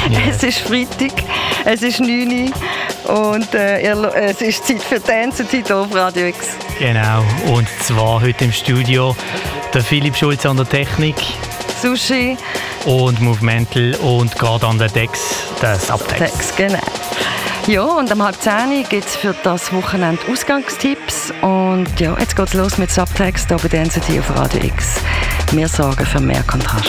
Es ist Freitag, es ist 9 Uhr und es ist Zeit für Tänzezeit auf Radio X. Genau, und zwar heute im Studio der Philipp Schulze an der Technik. Sushi. Und Movemental und gerade an der Dex, der Subtext. Genau. Ja, und am 9:30 gibt es für das Wochenende Ausgangstipps. Und ja, jetzt geht es los mit Subtext hier bei der NCT auf Radio X. Wir sorgen für mehr Kontrast.